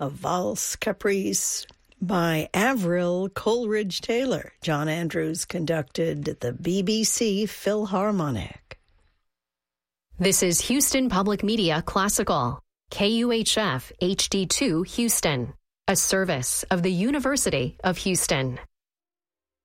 a valse caprice by Avril Coleridge-Taylor. John Andrews conducted the BBC Philharmonic. This is Houston Public Media Classical, KUHF HD2 Houston, a service of the University of Houston.